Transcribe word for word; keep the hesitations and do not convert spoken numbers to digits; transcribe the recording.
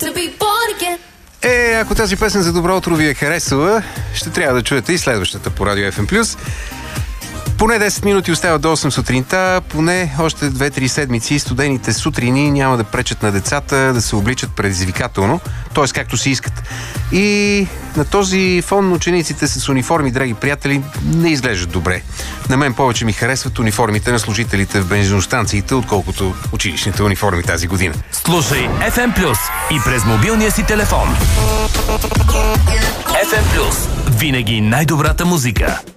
Е, ако тази песен за добро утро ви е харесала, ще трябва да чуете и следващата по Радио Еф Ем плюс. Поне десет минути остават до осем сутринта, поне още две-три седмици студените сутрини няма да пречат на децата да се обличат предизвикателно, т.е. както си искат. И на този фон учениците с униформи, драги приятели, не изглеждат добре. На мен повече ми харесват униформите на служителите в бензиностанциите, отколкото училищните униформи тази година. Слушай Еф Ем плюс и през мобилния си телефон. Еф Ем плюс. Винаги най-добрата музика.